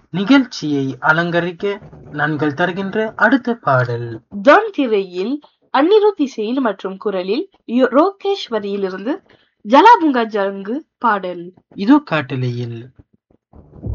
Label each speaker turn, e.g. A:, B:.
A: நிகழ்ச்சியை அலங்கரிக்க நாங்கள் தருகின்ற அடுத்த பாடல்
B: ஜான் திரையில் அன்னிருத் இசையில் மற்றும் குரலில் ரோகேஷ் வரியிலிருந்து ஜலாபுங்கா ஜங்கு பாடல்.
A: இதோ காட்டலையில்